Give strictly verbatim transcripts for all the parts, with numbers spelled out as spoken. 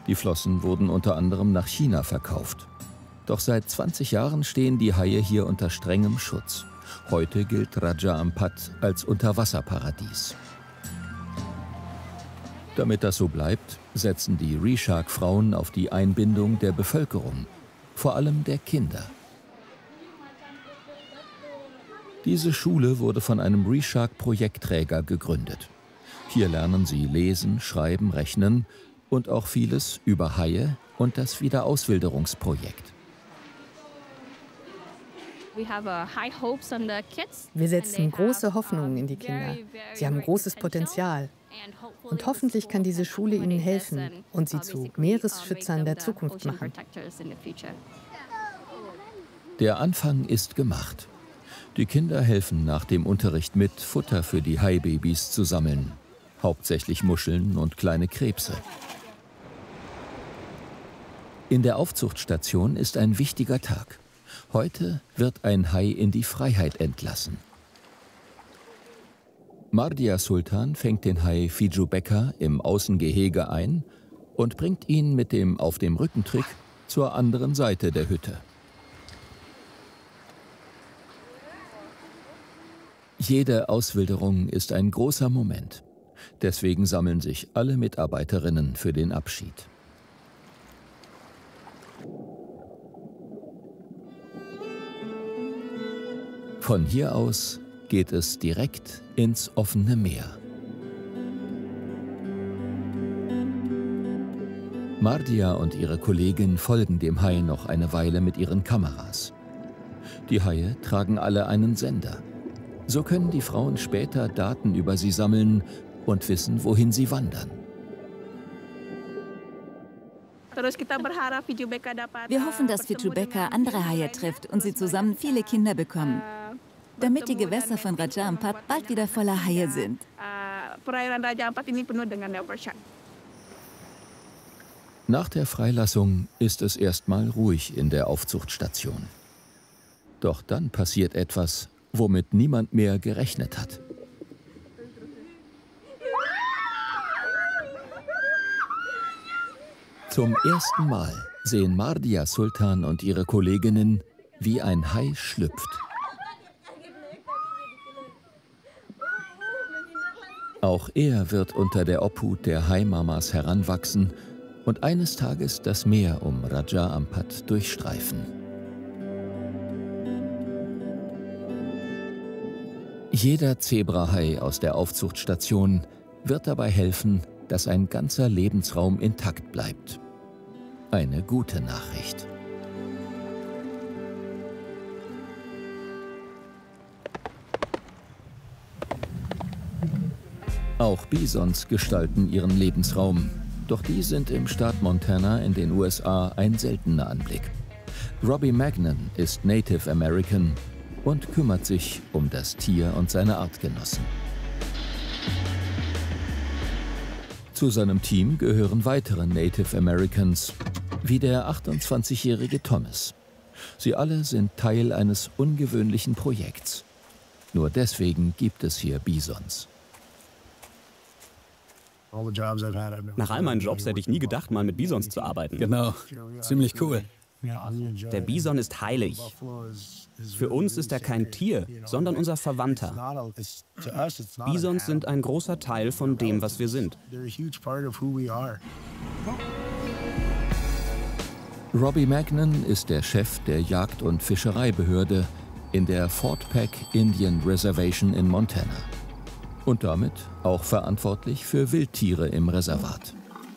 Die Flossen wurden unter anderem nach China verkauft. Doch seit zwanzig Jahren stehen die Haie hier unter strengem Schutz. Heute gilt Raja Ampat als Unterwasserparadies. Damit das so bleibt, setzen die Reshark-Frauen auf die Einbindung der Bevölkerung, vor allem der Kinder. Diese Schule wurde von einem Reshark-Projektträger gegründet. Hier lernen sie lesen, schreiben, rechnen und auch vieles über Haie und das Wiederauswilderungsprojekt. Wir setzen große Hoffnungen in die Kinder. Sie haben großes Potenzial. Und hoffentlich kann diese Schule ihnen helfen und sie zu Meeresschützern der Zukunft machen. Der Anfang ist gemacht. Die Kinder helfen nach dem Unterricht mit, Futter für die Haibabys zu sammeln. Hauptsächlich Muscheln und kleine Krebse. In der Aufzuchtstation ist ein wichtiger Tag. Heute wird ein Hai in die Freiheit entlassen. Mardia Sultan fängt den Hai Fijubekka im Außengehege ein und bringt ihn mit dem auf dem Rückentrick zur anderen Seite der Hütte. Jede Auswilderung ist ein großer Moment. Deswegen sammeln sich alle Mitarbeiterinnen für den Abschied. Von hier aus geht es direkt ins offene Meer. Mardia und ihre Kollegin folgen dem Hai noch eine Weile mit ihren Kameras. Die Haie tragen alle einen Sender. So können die Frauen später Daten über sie sammeln und wissen, wohin sie wandern. Wir hoffen, dass Fijubekka andere Haie trifft und sie zusammen viele Kinder bekommen, damit die Gewässer von Raja Ampat bald wieder voller Haie sind. Nach der Freilassung ist es erstmal ruhig in der Aufzuchtstation. Doch dann passiert etwas, womit niemand mehr gerechnet hat. Zum ersten Mal sehen Mardia Sultan und ihre Kolleginnen, wie ein Hai schlüpft. Auch er wird unter der Obhut der Haimamas heranwachsen und eines Tages das Meer um Raja Ampat durchstreifen. Jeder Zebrahai aus der Aufzuchtstation wird dabei helfen, dass ein ganzer Lebensraum intakt bleibt. Eine gute Nachricht. Auch Bisons gestalten ihren Lebensraum, doch die sind im Staat Montana in den U S A ein seltener Anblick. Robbie Magnan ist Native American und kümmert sich um das Tier und seine Artgenossen. Zu seinem Team gehören weitere Native Americans, wie der achtundzwanzigjährige Thomas. Sie alle sind Teil eines ungewöhnlichen Projekts. Nur deswegen gibt es hier Bisons. Nach all meinen Jobs hätte ich nie gedacht, mal mit Bisons zu arbeiten. Genau, ziemlich cool. Der Bison ist heilig. Für uns ist er kein Tier, sondern unser Verwandter. Bisons sind ein großer Teil von dem, was wir sind. Robbie Magnan ist der Chef der Jagd- und Fischereibehörde in der Fort Peck Indian Reservation in Montana. Und damit auch verantwortlich für Wildtiere im Reservat.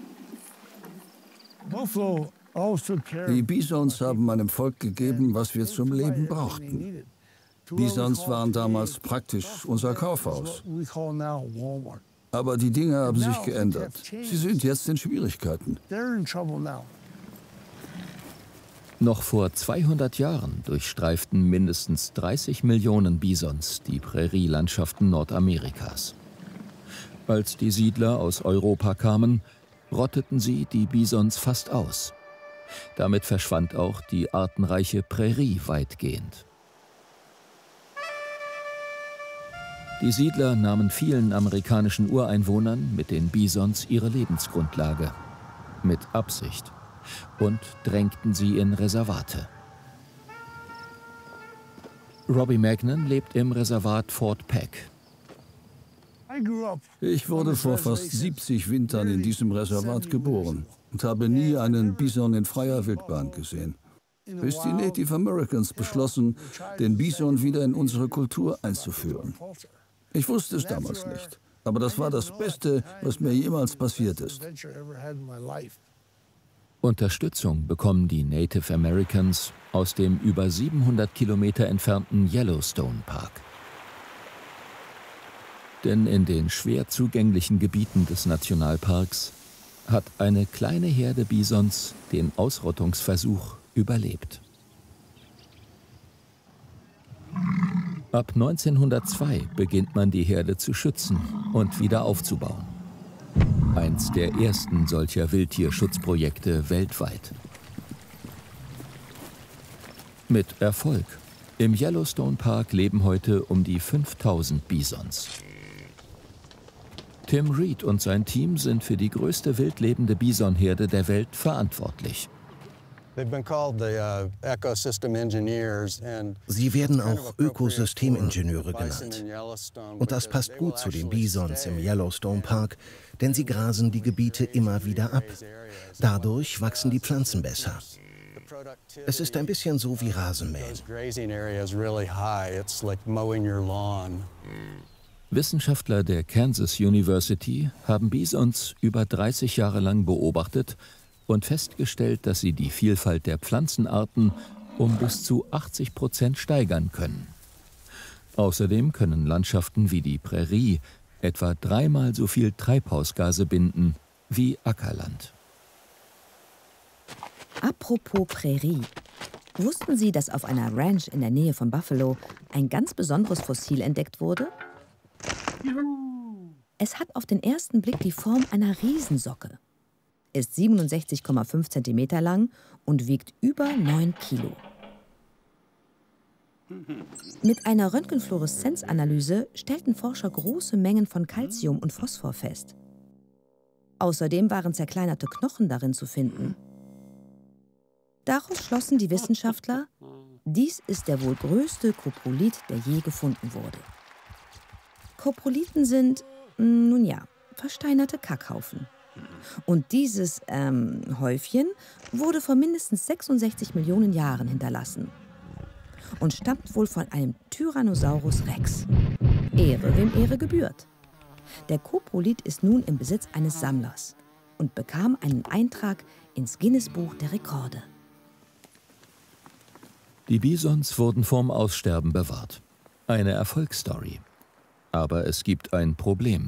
Die Bisons haben meinem Volk gegeben, was wir zum Leben brauchten. Bisons waren damals praktisch unser Kaufhaus. Aber die Dinge haben sich geändert. Sie sind jetzt in Schwierigkeiten. Noch vor zweihundert Jahren durchstreiften mindestens dreißig Millionen Bisons die Prärielandschaften Nordamerikas. Als die Siedler aus Europa kamen, rotteten sie die Bisons fast aus. Damit verschwand auch die artenreiche Prärie weitgehend. Die Siedler nahmen vielen amerikanischen Ureinwohnern mit den Bisons ihre Lebensgrundlage. mit Absicht, und drängten sie in Reservate. Robbie Magnan lebt im Reservat Fort Peck. Ich wurde vor fast siebzig Wintern in diesem Reservat geboren und habe nie einen Bison in freier Wildbahn gesehen. Bis die Native Americans beschlossen, den Bison wieder in unsere Kultur einzuführen. Ich wusste es damals nicht, aber das war das Beste, was mir jemals passiert ist. Unterstützung bekommen die Native Americans aus dem über siebenhundert Kilometer entfernten Yellowstone Park. Denn in den schwer zugänglichen Gebieten des Nationalparks hat eine kleine Herde Bisons den Ausrottungsversuch überlebt. Ab neunzehnhundertzwei beginnt man die Herde zu schützen und wieder aufzubauen. Eins der ersten solcher Wildtierschutzprojekte weltweit. Mit Erfolg. Im Yellowstone Park leben heute um die fünftausend Bisons. Tim Reed und sein Team sind für die größte wildlebende Bisonherde der Welt verantwortlich. Sie werden auch Ökosystemingenieure genannt. Und das passt gut zu den Bisons im Yellowstone Park, denn sie grasen die Gebiete immer wieder ab. Dadurch wachsen die Pflanzen besser. Es ist ein bisschen so wie Rasenmähen. Wissenschaftler der Kansas University haben Bisons über dreißig Jahre lang beobachtet und festgestellt, dass sie die Vielfalt der Pflanzenarten um bis zu achtzig Prozent steigern können. Außerdem können Landschaften wie die Prärie etwa dreimal so viel Treibhausgase binden wie Ackerland. Apropos Prärie. Wussten Sie, dass auf einer Ranch in der Nähe von Buffalo ein ganz besonderes Fossil entdeckt wurde? Es hat auf den ersten Blick die Form einer Riesensocke, ist siebenundsechzig Komma fünf Zentimeter lang und wiegt über neun Kilo. Mit einer Röntgenfluoreszenzanalyse stellten Forscher große Mengen von Calcium und Phosphor fest. Außerdem waren zerkleinerte Knochen darin zu finden. Daraus schlossen die Wissenschaftler, dies ist der wohl größte Koprolit, der je gefunden wurde. Koprolithen sind, nun ja, versteinerte Kackhaufen. Und dieses ähm, Häufchen wurde vor mindestens sechsundsechzig Millionen Jahren hinterlassen und stammt wohl von einem Tyrannosaurus Rex. Ehre, wem Ehre gebührt. Der Koprolith ist nun im Besitz eines Sammlers und bekam einen Eintrag ins Guinness-Buch der Rekorde. Die Bisons wurden vorm Aussterben bewahrt. Eine Erfolgsstory. Aber es gibt ein Problem.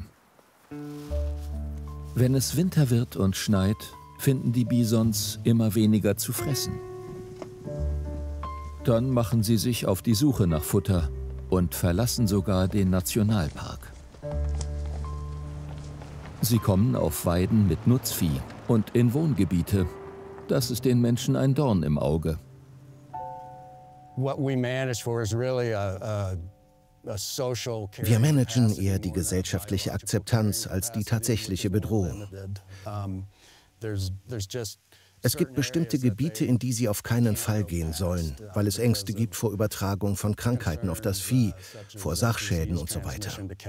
Wenn es Winter wird und schneit, finden die Bisons immer weniger zu fressen. Dann machen sie sich auf die Suche nach Futter und verlassen sogar den Nationalpark. Sie kommen auf Weiden mit Nutzvieh und in Wohngebiete. Das ist den Menschen ein Dorn im Auge. Wir managen eher die gesellschaftliche Akzeptanz als die tatsächliche Bedrohung. Es gibt bestimmte Gebiete, in die sie auf keinen Fall gehen sollen, weil es Ängste gibt vor Übertragung von Krankheiten auf das Vieh, vor Sachschäden und so weiter.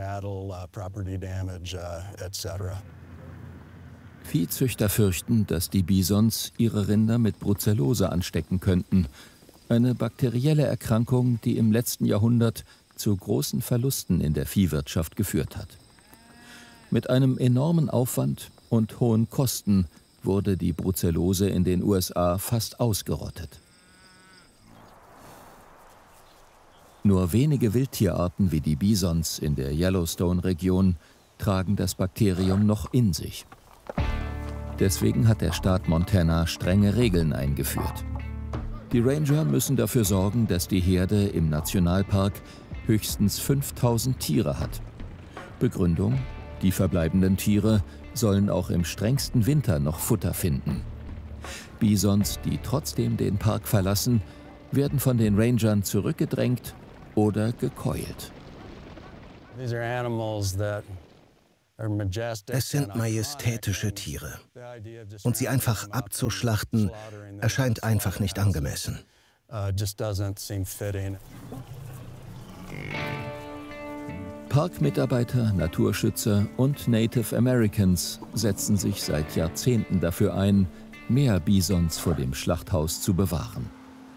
Viehzüchter fürchten, dass die Bisons ihre Rinder mit Brucellose anstecken könnten. Eine bakterielle Erkrankung, die im letzten Jahrhundert zu großen Verlusten in der Viehwirtschaft geführt hat. Mit einem enormen Aufwand und hohen Kosten wurde die Brucellose in den U S A fast ausgerottet. Nur wenige Wildtierarten wie die Bisons in der Yellowstone-Region tragen das Bakterium noch in sich. Deswegen hat der Staat Montana strenge Regeln eingeführt. Die Ranger müssen dafür sorgen, dass die Herde im Nationalpark höchstens fünftausend Tiere hat. Begründung: die verbleibenden Tiere sollen auch im strengsten Winter noch Futter finden. Bisons, die trotzdem den Park verlassen, werden von den Rangern zurückgedrängt oder gekeult. Es sind majestätische Tiere. Und sie einfach abzuschlachten, erscheint einfach nicht angemessen. Parkmitarbeiter, Naturschützer und Native Americans setzen sich seit Jahrzehnten dafür ein, mehr Bisons vor dem Schlachthaus zu bewahren.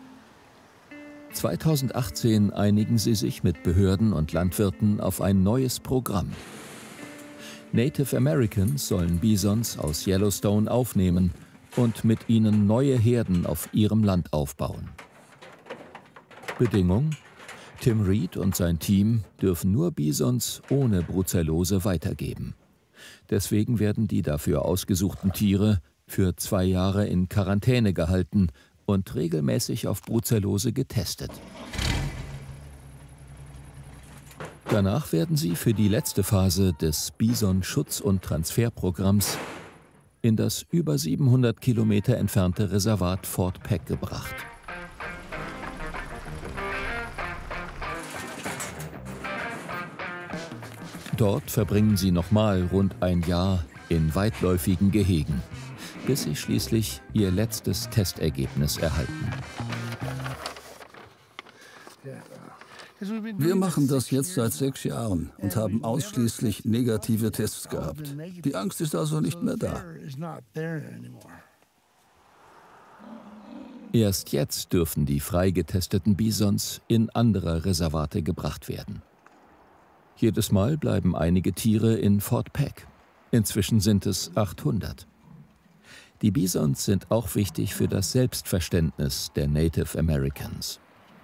zweitausendachtzehn einigen sie sich mit Behörden und Landwirten auf ein neues Programm. Native Americans sollen Bisons aus Yellowstone aufnehmen und mit ihnen neue Herden auf ihrem Land aufbauen. Bedingung: Tim Reed und sein Team dürfen nur Bisons ohne Brucellose weitergeben. Deswegen werden die dafür ausgesuchten Tiere für zwei Jahre in Quarantäne gehalten und regelmäßig auf Brucellose getestet. Danach werden sie für die letzte Phase des Bison-Schutz- und Transferprogramms in das über siebenhundert Kilometer entfernte Reservat Fort Peck gebracht. Dort verbringen sie nochmal rund ein Jahr in weitläufigen Gehegen, bis sie schließlich ihr letztes Testergebnis erhalten. Wir machen das jetzt seit sechs Jahren und haben ausschließlich negative Tests gehabt. Die Angst ist also nicht mehr da. Erst jetzt dürfen die freigetesteten Bisons in andere Reservate gebracht werden. Jedes Mal bleiben einige Tiere in Fort Peck. Inzwischen sind es achthundert. Die Bisons sind auch wichtig für das Selbstverständnis der Native Americans.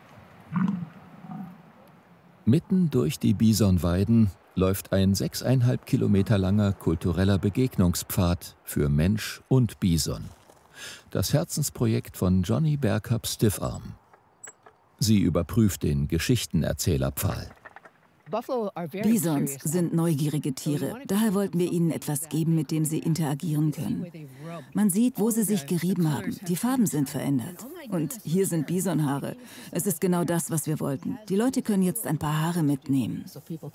Mitten durch die Bisonweiden läuft ein sechseinhalb Kilometer langer kultureller Begegnungspfad für Mensch und Bison. Das Herzensprojekt von Johnny Bergkap Stiffarm. Sie überprüft den Geschichtenerzählerpfahl. Bisons sind neugierige Tiere, daher wollten wir ihnen etwas geben, mit dem sie interagieren können. Man sieht, wo sie sich gerieben haben. Die Farben sind verändert. Und hier sind Bisonhaare. Es ist genau das, was wir wollten. Die Leute können jetzt ein paar Haare mitnehmen.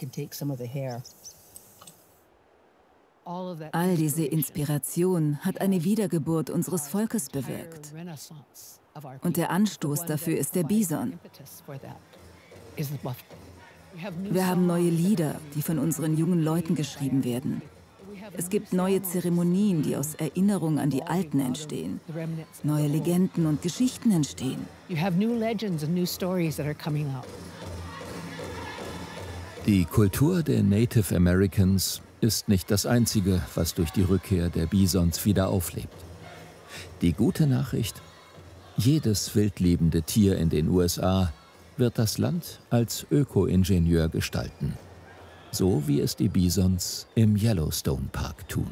All diese Inspiration hat eine Wiedergeburt unseres Volkes bewirkt. Und der Anstoß dafür ist der Bison. Wir haben neue Lieder, die von unseren jungen Leuten geschrieben werden. Es gibt neue Zeremonien, die aus Erinnerung an die Alten entstehen. Neue Legenden und Geschichten entstehen. Die Kultur der Native Americans ist nicht das Einzige, was durch die Rückkehr der Bisons wieder auflebt. Die gute Nachricht: Jedes wildlebende Tier in den U S A wird das Land als Öko-Ingenieur gestalten. So wie es die Bisons im Yellowstone Park tun.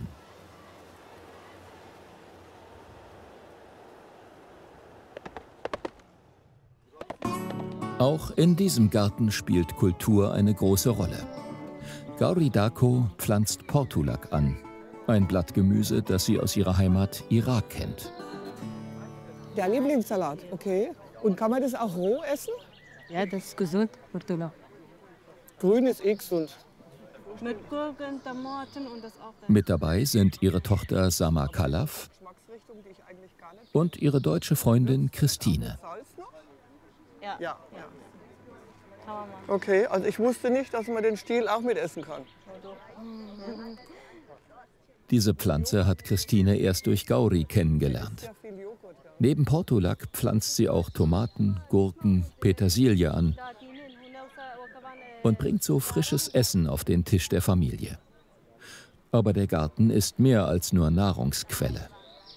Auch in diesem Garten spielt Kultur eine große Rolle. Gauri Dako pflanzt Portulak an, ein Blattgemüse, das sie aus ihrer Heimat Irak kennt. Der Lieblingssalat, okay. Und kann man das auch roh essen? Ja, das ist gesund, Portulak. Grün ist eh gesund. Mit Gurken, Tomaten und das auch. Mit dabei sind ihre Tochter Sama Kalaf und ihre deutsche Freundin Christine. Ja. Ja. Okay, also ich wusste nicht, dass man den Stiel auch mit essen kann. Diese Pflanze hat Christine erst durch Gauri kennengelernt. Neben Portulak pflanzt sie auch Tomaten, Gurken, Petersilie an und bringt so frisches Essen auf den Tisch der Familie. Aber der Garten ist mehr als nur Nahrungsquelle.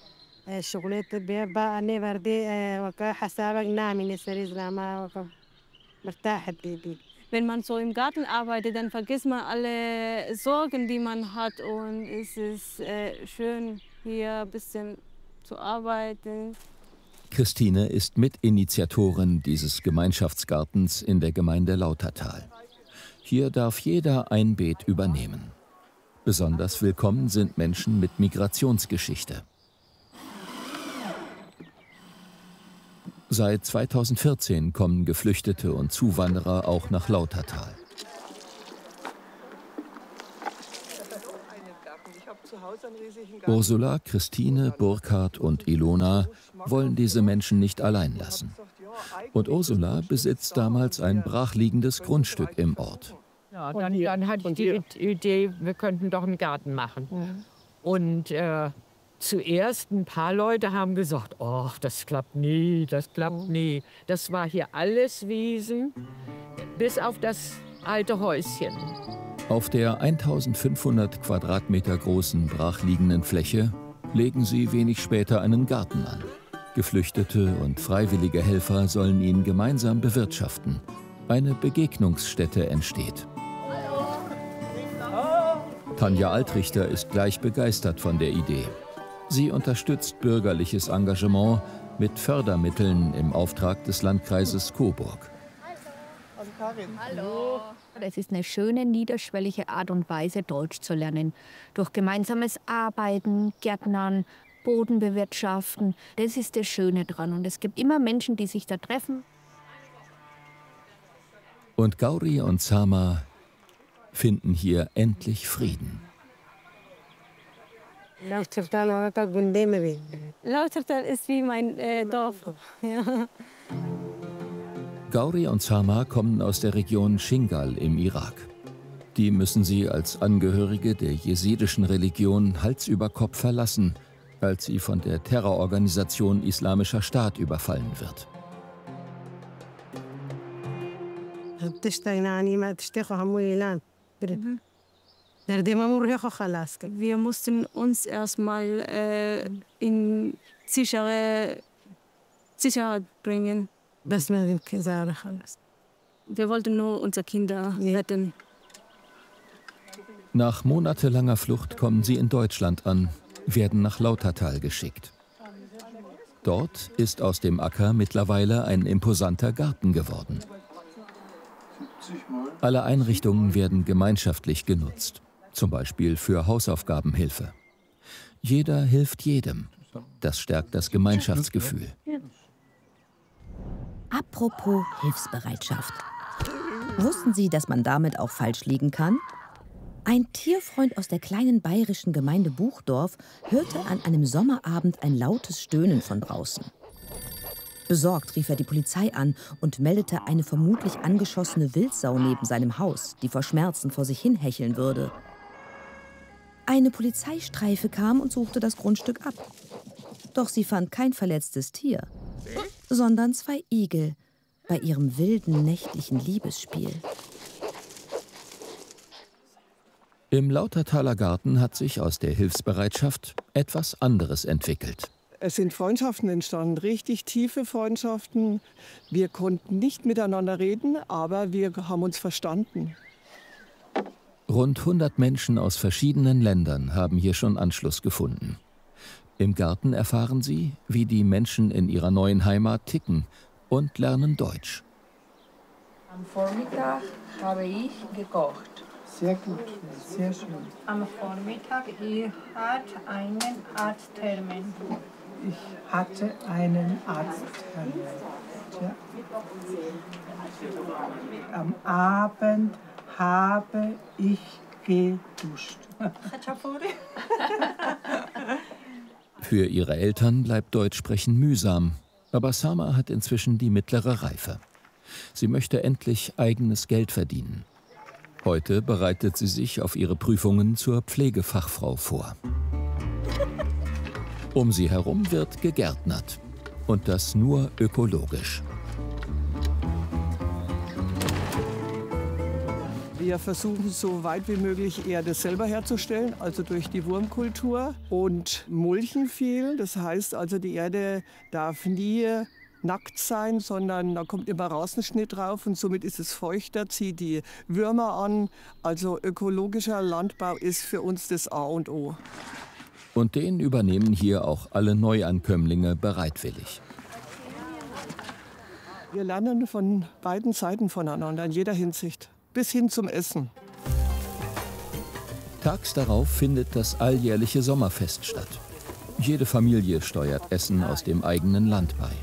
Wenn man so im Garten arbeitet, dann vergisst man alle Sorgen, die man hat. Und es ist äh, schön, hier ein bisschen zu arbeiten. Christine ist Mitinitiatorin dieses Gemeinschaftsgartens in der Gemeinde Lautertal. Hier darf jeder ein Beet übernehmen. Besonders willkommen sind Menschen mit Migrationsgeschichte. Seit zweitausendvierzehn kommen Geflüchtete und Zuwanderer auch nach Lautertal. Ursula, Christine, Burkhard und Ilona wollen diese Menschen nicht allein lassen. Und Ursula besitzt damals ein brachliegendes Grundstück im Ort. Ja, dann, dann hatte ich die Idee, wir könnten doch einen Garten machen. Und äh, zuerst ein paar Leute haben gesagt, oh, das klappt nie, das klappt nie. Das war hier alles Wiesen, bis auf das alte Häuschen. Auf der eintausendfünfhundert Quadratmeter großen brachliegenden Fläche legen sie wenig später einen Garten an. Geflüchtete und freiwillige Helfer sollen ihn gemeinsam bewirtschaften. Eine Begegnungsstätte entsteht. Tanja Altrichter ist gleich begeistert von der Idee. Sie unterstützt bürgerliches Engagement mit Fördermitteln im Auftrag des Landkreises Coburg. Hallo. Es ist eine schöne, niederschwellige Art und Weise, Deutsch zu lernen. Durch gemeinsames Arbeiten, Gärtnern, Boden bewirtschaften. Das ist das Schöne dran. Und es gibt immer Menschen, die sich da treffen. Und Gauri und Sama finden hier endlich Frieden. Lautertal ist wie mein äh, Dorf. Ja. Gauri und Sama kommen aus der Region Shingal im Irak. Die müssen sie als Angehörige der jesidischen Religion Hals über Kopf verlassen, als sie von der Terrororganisation Islamischer Staat überfallen wird. Wir mussten uns erstmal äh, in sichere Sicherheit bringen. Wir wollten nur unsere Kinder retten. Nach monatelanger Flucht kommen sie in Deutschland an, werden nach Lautertal geschickt. Dort ist aus dem Acker mittlerweile ein imposanter Garten geworden. Alle Einrichtungen werden gemeinschaftlich genutzt, zum Beispiel für Hausaufgabenhilfe. Jeder hilft jedem. Das stärkt das Gemeinschaftsgefühl. Apropos Hilfsbereitschaft. Wussten Sie, dass man damit auch falsch liegen kann? Ein Tierfreund aus der kleinen bayerischen Gemeinde Buchdorf hörte an einem Sommerabend ein lautes Stöhnen von draußen. Besorgt rief er die Polizei an und meldete eine vermutlich angeschossene Wildsau neben seinem Haus, die vor Schmerzen vor sich hin hecheln würde. Eine Polizeistreife kam und suchte das Grundstück ab. Doch sie fand kein verletztes Tier, sondern zwei Igel bei ihrem wilden nächtlichen Liebesspiel. Im Lautertaler Garten hat sich aus der Hilfsbereitschaft etwas anderes entwickelt. Es sind Freundschaften entstanden, richtig tiefe Freundschaften. Wir konnten nicht miteinander reden, aber wir haben uns verstanden. Rund hundert Menschen aus verschiedenen Ländern haben hier schon Anschluss gefunden. Im Garten erfahren sie, wie die Menschen in ihrer neuen Heimat ticken und lernen Deutsch. Am Vormittag habe ich gekocht. Sehr gut, sehr schön. Am Vormittag ich hatte einen Arzttermin. Ich hatte einen Arzttermin. Ja. Am Abend habe ich geduscht. Für ihre Eltern bleibt Deutschsprechen mühsam, aber Sama hat inzwischen die mittlere Reife. Sie möchte endlich eigenes Geld verdienen. Heute bereitet sie sich auf ihre Prüfungen zur Pflegefachfrau vor. Um sie herum wird gegärtnert. Und das nur ökologisch. Wir versuchen so weit wie möglich Erde selber herzustellen, also durch die Wurmkultur und mulchen viel. Das heißt also, die Erde darf nie nackt sein, sondern da kommt immer Rasenschnitt drauf und somit ist es feuchter, zieht die Würmer an. Also ökologischer Landbau ist für uns das A und O. Und den übernehmen hier auch alle Neuankömmlinge bereitwillig. Wir lernen von beiden Seiten voneinander, in jeder Hinsicht, bis hin zum Essen. Tags darauf findet das alljährliche Sommerfest statt. Jede Familie steuert Essen aus dem eigenen Land bei.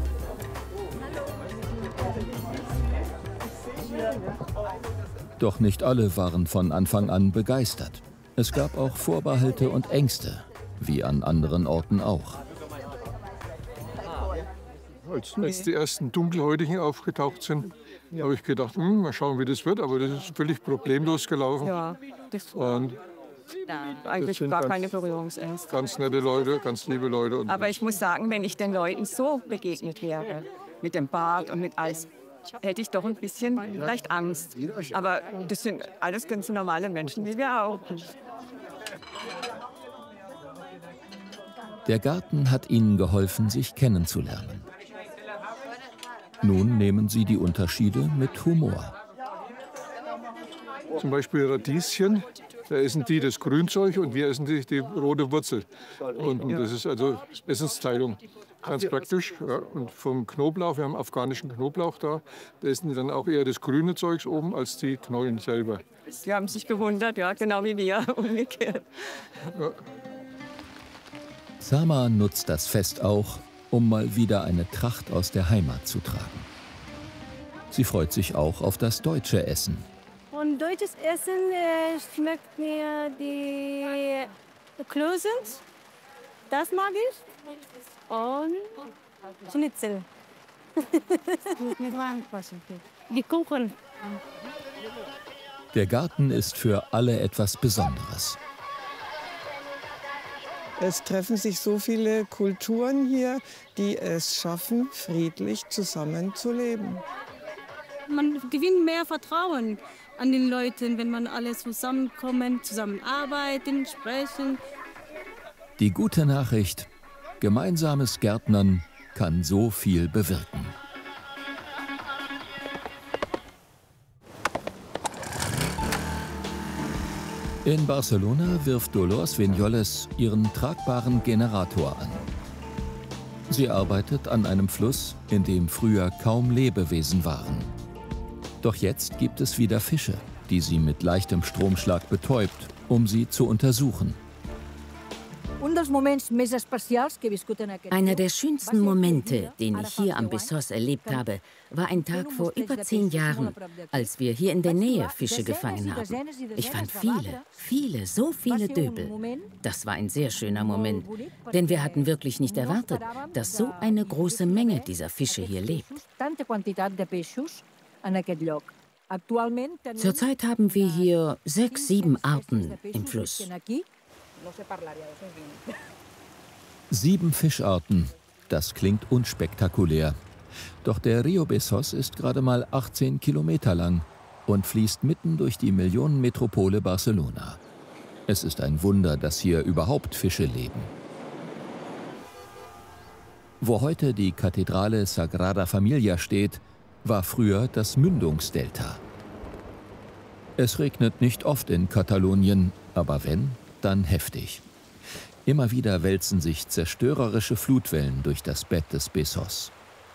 Doch nicht alle waren von Anfang an begeistert. Es gab auch Vorbehalte und Ängste. wie an anderen Orten auch. Als, als die ersten Dunkelhäutigen aufgetaucht sind, habe ich gedacht, hm, mal schauen, wie das wird. Aber das ist völlig problemlos gelaufen. Ja, das Und ja, eigentlich gar ganz, keine Berührungsängste. Ganz nette Leute, ganz liebe Leute. Und aber ich muss sagen, wenn ich den Leuten so begegnet wäre, mit dem Bart und mit alles, hätte ich doch ein bisschen vielleicht Angst. Aber das sind alles ganz normale Menschen, wie wir auch. Der Garten hat ihnen geholfen, sich kennenzulernen. Nun nehmen sie die Unterschiede mit Humor. Zum Beispiel Radieschen, da essen die das Grünzeug und wir essen die, die rote Wurzel. Und das ist also Essensteilung. Ganz praktisch. Ja. Und vom Knoblauch, wir haben afghanischen Knoblauch da, da essen die dann auch eher das grüne Zeugs oben als die Knollen selber. Sie haben sich gewundert, ja, genau wie wir, umgekehrt. Ja. Sama nutzt das Fest auch, um mal wieder eine Tracht aus der Heimat zu tragen. Sie freut sich auch auf das deutsche Essen. Und deutsches Essen äh, schmeckt mir die Klöße. Das mag ich. Und Schnitzel. Die Kuchen. Der Garten ist für alle etwas Besonderes. Es treffen sich so viele Kulturen hier, die es schaffen, friedlich zusammenzuleben. Man gewinnt mehr Vertrauen an den Leuten, wenn man alle zusammenkommen, zusammenarbeiten, sprechen. Die gute Nachricht: gemeinsames Gärtnern kann so viel bewirken. In Barcelona wirft Dolors Vinyoles ihren tragbaren Generator an. Sie arbeitet an einem Fluss, in dem früher kaum Lebewesen waren. Doch jetzt gibt es wieder Fische, die sie mit leichtem Stromschlag betäubt, um sie zu untersuchen. Einer der schönsten Momente, den ich hier am Besós erlebt habe, war ein Tag vor über zehn Jahren, als wir hier in der Nähe Fische gefangen haben. Ich fand viele, viele, so viele Döbel. Das war ein sehr schöner Moment, denn wir hatten wirklich nicht erwartet, dass so eine große Menge dieser Fische hier lebt. Zurzeit haben wir hier sechs, sieben Arten im Fluss. Sieben Fischarten, das klingt unspektakulär. Doch der Rio Besós ist gerade mal achtzehn Kilometer lang und fließt mitten durch die Millionenmetropole Barcelona. Es ist ein Wunder, dass hier überhaupt Fische leben. Wo heute die Kathedrale Sagrada Familia steht, war früher das Mündungsdelta. Es regnet nicht oft in Katalonien, aber wenn, dann heftig. Immer wieder wälzen sich zerstörerische Flutwellen durch das Bett des Besós.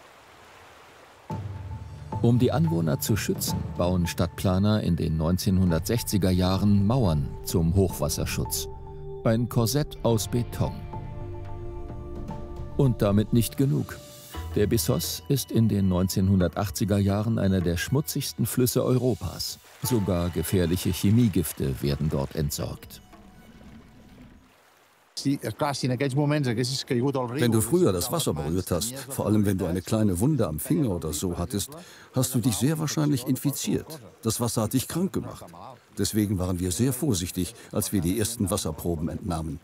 Um die Anwohner zu schützen, bauen Stadtplaner in den neunzehnhundertsechziger Jahren Mauern zum Hochwasserschutz. Ein Korsett aus Beton. Und damit nicht genug. Der Besós ist in den neunzehnhundertachtziger Jahren einer der schmutzigsten Flüsse Europas. Sogar gefährliche Chemiegifte werden dort entsorgt. Wenn du früher das Wasser berührt hast, vor allem wenn du eine kleine Wunde am Finger oder so hattest, hast du dich sehr wahrscheinlich infiziert. Das Wasser hat dich krank gemacht. Deswegen waren wir sehr vorsichtig, als wir die ersten Wasserproben entnahmen.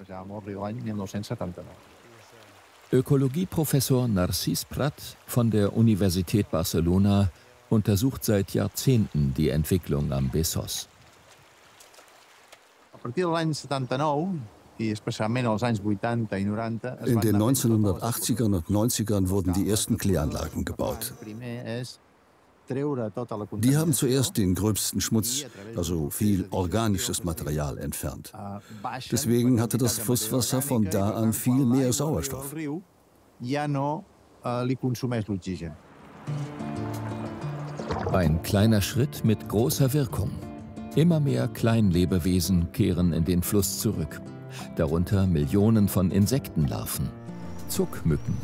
Ökologieprofessor Narcís Prat von der Universität Barcelona untersucht seit Jahrzehnten die Entwicklung am Besós. In den neunzehnhundertachtzigern und neunzigern wurden die ersten Kläranlagen gebaut. Die haben zuerst den gröbsten Schmutz, also viel organisches Material, entfernt. Deswegen hatte das Flusswasser von da an viel mehr Sauerstoff. Ein kleiner Schritt mit großer Wirkung. Immer mehr Kleinlebewesen kehren in den Fluss zurück. Darunter Millionen von Insektenlarven, Zuckmücken.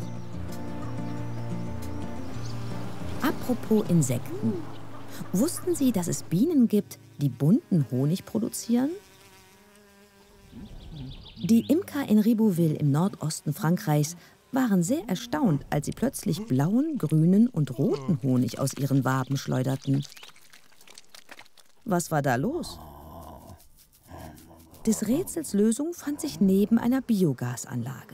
Apropos Insekten. Wussten Sie, dass es Bienen gibt, die bunten Honig produzieren? Die Imker in Ribouville im Nordosten Frankreichs waren sehr erstaunt, als sie plötzlich blauen, grünen und roten Honig aus ihren Waben schleuderten. Was war da los? Des Rätsels Lösung fand sich neben einer Biogasanlage.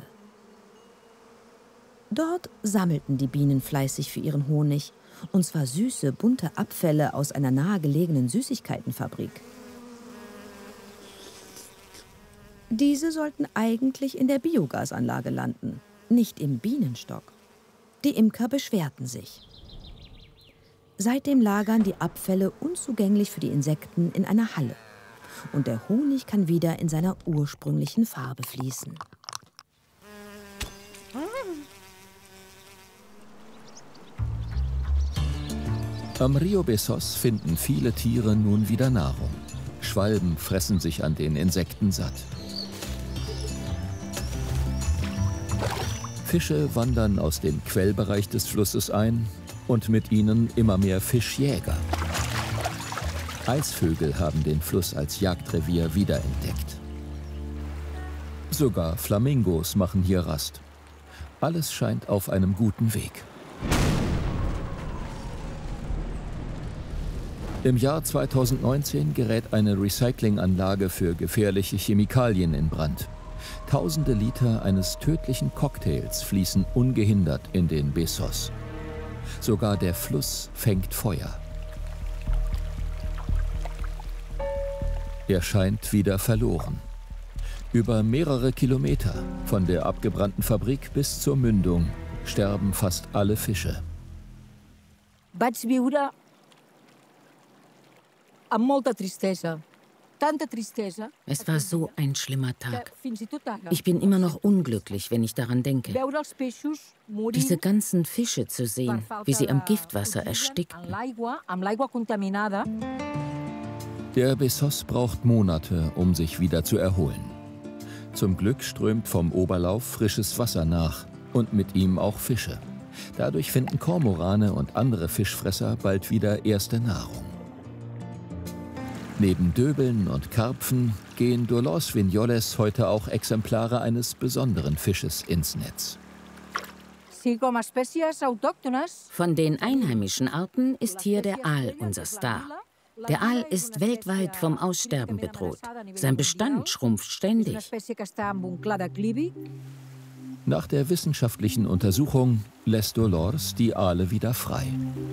Dort sammelten die Bienen fleißig für ihren Honig, und zwar süße, bunte Abfälle aus einer nahegelegenen Süßigkeitenfabrik. Diese sollten eigentlich in der Biogasanlage landen, nicht im Bienenstock. Die Imker beschwerten sich. Seitdem lagern die Abfälle unzugänglich für die Insekten in einer Halle. Und der Honig kann wieder in seiner ursprünglichen Farbe fließen. Am Rio Besós finden viele Tiere nun wieder Nahrung. Schwalben fressen sich an den Insekten satt. Fische wandern aus dem Quellbereich des Flusses ein und mit ihnen immer mehr Fischjäger. Eisvögel haben den Fluss als Jagdrevier wiederentdeckt. Sogar Flamingos machen hier Rast. Alles scheint auf einem guten Weg. Im Jahr zweitausendneunzehn gerät eine Recyclinganlage für gefährliche Chemikalien in Brand. Tausende Liter eines tödlichen Cocktails fließen ungehindert in den Besós. Sogar der Fluss fängt Feuer. Er scheint wieder verloren. Über mehrere Kilometer, von der abgebrannten Fabrik bis zur Mündung, sterben fast alle Fische. Es war so ein schlimmer Tag. Ich bin immer noch unglücklich, wenn ich daran denke. Diese ganzen Fische zu sehen, wie sie am Giftwasser erstickten. Der Besós braucht Monate, um sich wieder zu erholen. Zum Glück strömt vom Oberlauf frisches Wasser nach und mit ihm auch Fische. Dadurch finden Kormorane und andere Fischfresser bald wieder erste Nahrung. Neben Döbeln und Karpfen gehen durch Los Vinyoles heute auch Exemplare eines besonderen Fisches ins Netz. Von den einheimischen Arten ist hier der Aal unser Star. Der Aal ist weltweit vom Aussterben bedroht. Sein Bestand schrumpft ständig. Nach der wissenschaftlichen Untersuchung lässt Dolores die Aale wieder frei.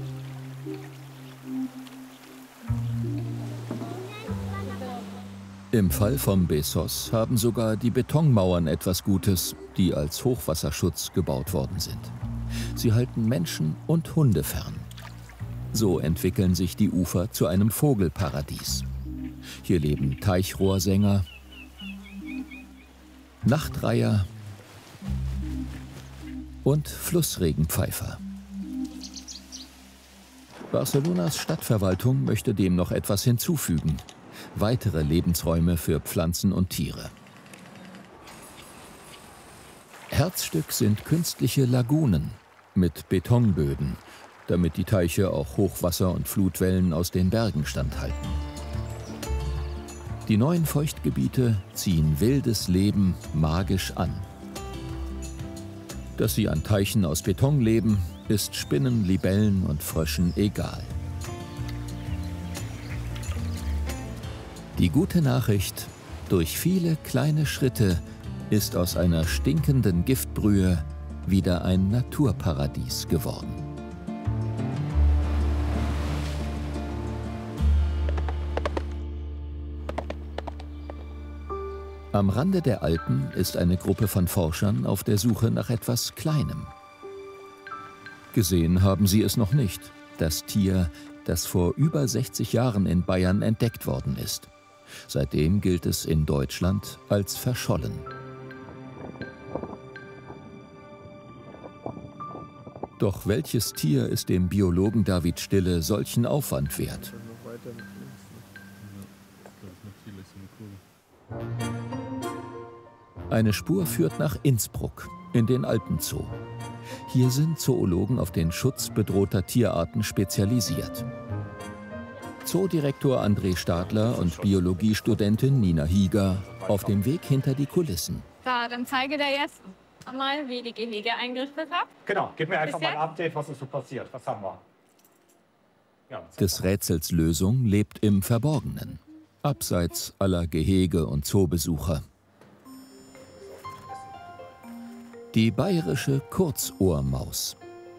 Im Fall vom Besós haben sogar die Betonmauern etwas Gutes, die als Hochwasserschutz gebaut worden sind. Sie halten Menschen und Hunde fern. So entwickeln sich die Ufer zu einem Vogelparadies. Hier leben Teichrohrsänger, Nachtreiher und Flussregenpfeifer. Barcelonas Stadtverwaltung möchte dem noch etwas hinzufügen. Weitere Lebensräume für Pflanzen und Tiere. Herzstück sind künstliche Lagunen mit Betonböden, damit die Teiche auch Hochwasser und Flutwellen aus den Bergen standhalten. Die neuen Feuchtgebiete ziehen wildes Leben magisch an. Dass sie an Teichen aus Beton leben, ist Spinnen, Libellen und Fröschen egal. Die gute Nachricht: durch viele kleine Schritte ist aus einer stinkenden Giftbrühe wieder ein Naturparadies geworden. Am Rande der Alpen ist eine Gruppe von Forschern auf der Suche nach etwas Kleinem. Gesehen haben sie es noch nicht, das Tier, das vor über sechzig Jahren in Bayern entdeckt worden ist. Seitdem gilt es in Deutschland als verschollen. Doch welches Tier ist dem Biologen David Stille solchen Aufwand wert? Eine Spur führt nach Innsbruck, in den Alpenzoo. Hier sind Zoologen auf den Schutz bedrohter Tierarten spezialisiert. Zoodirektor André Stadler und Biologiestudentin Nina Hieger Auf dem Weg hinter die Kulissen. So, dann zeige dir jetzt mal, wie die Gehege eingerichtet habe. Genau, gib mir einfach mal ein Update, was ist so passiert. Was haben wir? Ja, Des Rätsels Lösung lebt im Verborgenen, abseits aller Gehege und Zoobesucher. Die bayerische Kurzohrmaus.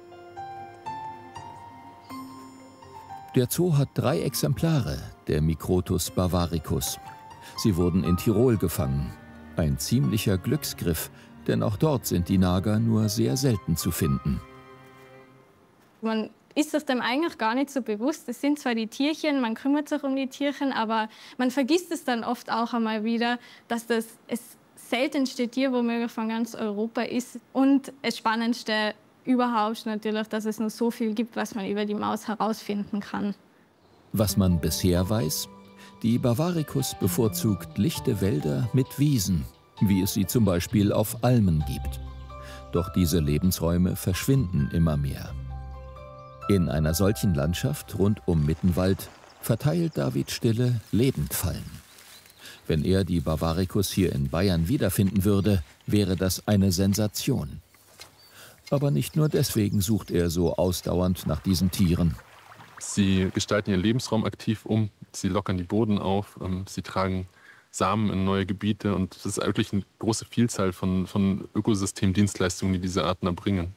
Der Zoo hat drei Exemplare der Microtus bavaricus. Sie wurden in Tirol gefangen. Ein ziemlicher Glücksgriff, denn auch dort sind die Nager nur sehr selten zu finden. Man ist sich dem eigentlich gar nicht so bewusst. Es sind zwar die Tierchen, man kümmert sich um die Tierchen, aber man vergisst es dann oft auch einmal wieder, dass das das seltenste Tier womöglich von ganz Europa ist. Und das Spannendste überhaupt natürlich, dass es noch so viel gibt, was man über die Maus herausfinden kann. Was man bisher weiß, die Bavaricus bevorzugt lichte Wälder mit Wiesen, wie es sie zum Beispiel auf Almen gibt. Doch diese Lebensräume verschwinden immer mehr. In einer solchen Landschaft rund um Mittenwald verteilt David Stille Lebendfallen. Wenn er die Bavaricus hier in Bayern wiederfinden würde, wäre das eine Sensation. Aber nicht nur deswegen sucht er so ausdauernd nach diesen Tieren. Sie gestalten ihren Lebensraum aktiv um, sie lockern die Boden auf, sie tragen Samen in neue Gebiete und es ist wirklich eine große Vielzahl von, von Ökosystemdienstleistungen, die diese Arten erbringen.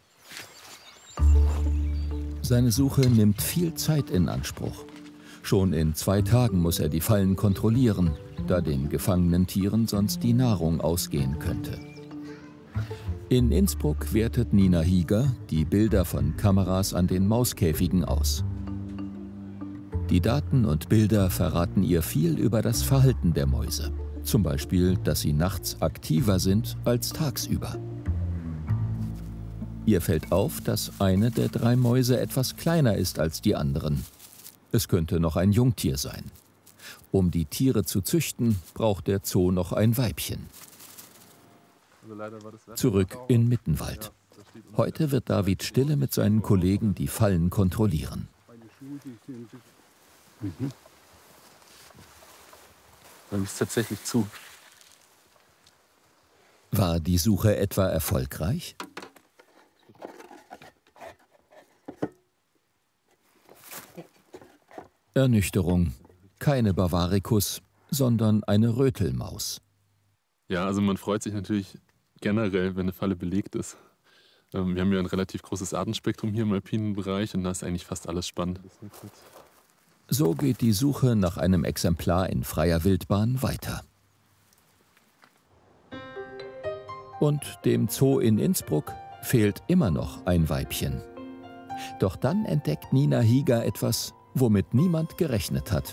Seine Suche nimmt viel Zeit in Anspruch. Schon in zwei Tagen muss er die Fallen kontrollieren, da den gefangenen Tieren sonst die Nahrung ausgehen könnte. In Innsbruck wertet Nina Hieger die Bilder von Kameras an den Mauskäfigen aus. Die Daten und Bilder verraten ihr viel über das Verhalten der Mäuse. Zum Beispiel, dass sie nachts aktiver sind als tagsüber. Ihr fällt auf, dass eine der drei Mäuse etwas kleiner ist als die anderen. Es könnte noch ein Jungtier sein. Um die Tiere zu züchten, braucht der Zoo noch ein Weibchen. Zurück in Mittenwald. Heute wird David Stille mit seinen Kollegen die Fallen kontrollieren. Mhm. Dann ist es tatsächlich zu. War die Suche etwa erfolgreich? Ernüchterung. Keine Bavaricus, sondern eine Rötelmaus. Ja, also man freut sich natürlich generell, wenn eine Falle belegt ist. Ähm, wir haben ja ein relativ großes Artenspektrum hier im alpinen Bereich und da ist eigentlich fast alles spannend. So geht die Suche nach einem Exemplar in freier Wildbahn weiter. Und dem Zoo in Innsbruck fehlt immer noch ein Weibchen. Doch dann entdeckt Nina Hieger etwas, womit niemand gerechnet hat.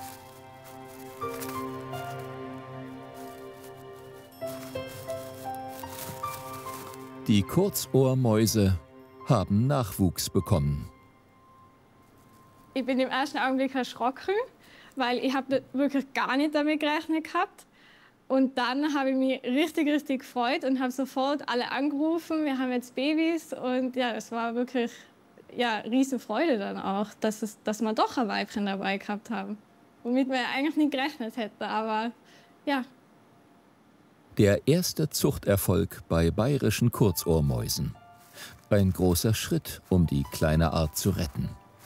Die Kurzohrmäuse haben Nachwuchs bekommen. Ich bin im ersten Augenblick erschrocken, weil ich habe wirklich gar nicht damit gerechnet gehabt. Und dann habe ich mich richtig, richtig gefreut und habe sofort alle angerufen. Wir haben jetzt Babys und ja, es war wirklich ja, Riesenfreude dann auch, dass, es, dass wir doch ein Weibchen dabei gehabt haben. Womit wir eigentlich nicht gerechnet hätten, aber ja. Der erste Zuchterfolg bei bayerischen Kurzohrmäusen. Ein großer Schritt, um die kleine Art zu retten.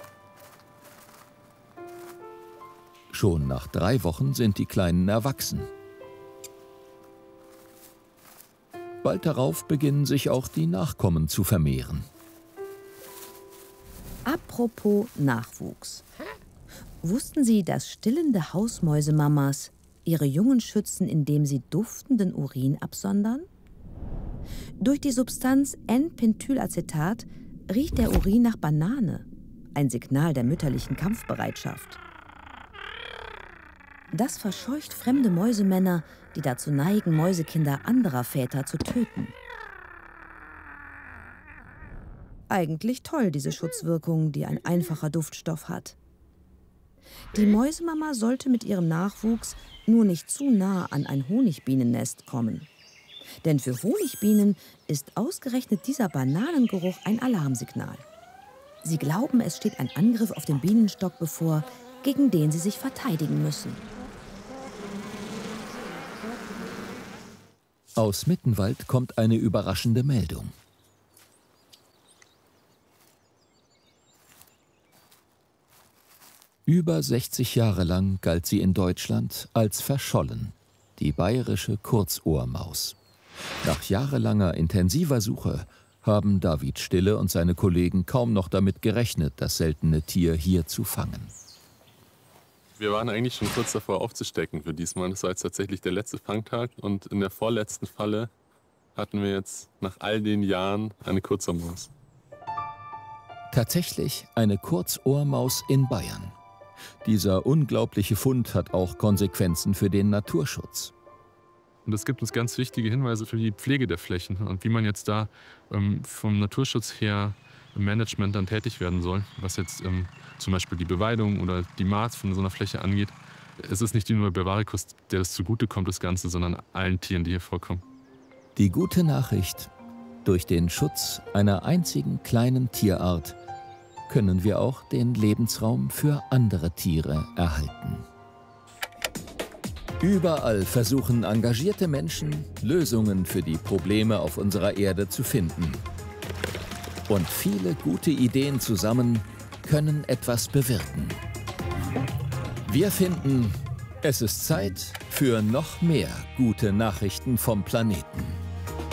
Schon nach drei Wochen sind die Kleinen erwachsen. Bald darauf beginnen sich auch die Nachkommen zu vermehren. Apropos Nachwuchs. Wussten Sie, dass stillende Hausmäusemamas ihre Jungen schützen, indem sie duftenden Urin absondern? Durch die Substanz N-Pentylacetat riecht der Urin nach Banane, ein Signal der mütterlichen Kampfbereitschaft. Das verscheucht fremde Mäusemänner, die dazu neigen, Mäusekinder anderer Väter zu töten. Eigentlich toll, diese Schutzwirkung, die ein einfacher Duftstoff hat. Die Mäusemama sollte mit ihrem Nachwuchs nur nicht zu nah an ein Honigbienennest kommen. Denn für Honigbienen ist ausgerechnet dieser Bananengeruch ein Alarmsignal. Sie glauben, es steht ein Angriff auf den Bienenstock bevor, gegen den sie sich verteidigen müssen. Aus Mittenwald kommt eine überraschende Meldung. Über sechzig Jahre lang galt sie in Deutschland als verschollen, die bayerische Kurzohrmaus. Nach jahrelanger intensiver Suche haben David Stille und seine Kollegen kaum noch damit gerechnet, das seltene Tier hier zu fangen. Wir waren eigentlich schon kurz davor aufzustecken für diesmal. Das war jetzt tatsächlich der letzte Fangtag und in der vorletzten Falle hatten wir jetzt nach all den Jahren eine Kurzohrmaus. Tatsächlich eine Kurzohrmaus in Bayern. Dieser unglaubliche Fund hat auch Konsequenzen für den Naturschutz. Und es gibt uns ganz wichtige Hinweise für die Pflege der Flächen und wie man jetzt da ähm, vom Naturschutz her im Management dann tätig werden soll, was jetzt ähm, zum Beispiel die Beweidung oder die Maß von so einer Fläche angeht. Es ist nicht nur Bavarikus, der das zugutekommt, das Ganze, sondern allen Tieren, die hier vorkommen. Die gute Nachricht: Durch den Schutz einer einzigen kleinen Tierart können wir auch den Lebensraum für andere Tiere erhalten. Überall versuchen engagierte Menschen, Lösungen für die Probleme auf unserer Erde zu finden. Und viele gute Ideen zusammen können etwas bewirken. Wir finden, es ist Zeit für noch mehr gute Nachrichten vom Planeten.